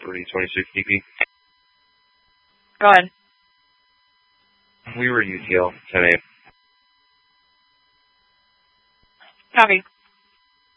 326 DP. Go ahead. We were UTL 10A. Copy.